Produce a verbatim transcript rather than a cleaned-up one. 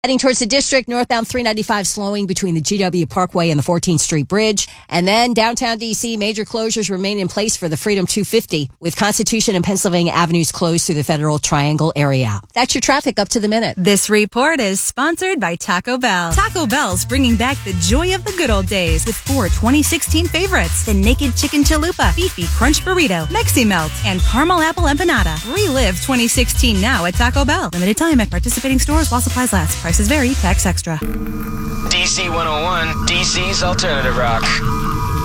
Heading towards the district, northbound three ninety-five slowing between the G W Parkway and the fourteenth Street Bridge. And then downtown D C, major closures remain in place for the Freedom two fifty, with Constitution and Pennsylvania Avenues closed through the Federal Triangle area. That's your traffic up to the minute. This report is sponsored by Taco Bell. Taco Bell's bringing back the joy of the good old days with four twenty sixteen favorites: the Naked Chicken Chalupa, Beefy Crunch Burrito, Mexi Melt, and Caramel Apple Empanada. Relive twenty sixteen now at Taco Bell. Limited time at participating stores while supplies last. Prices vary. Tax extra. D C one oh one, D C's Alternative Rock.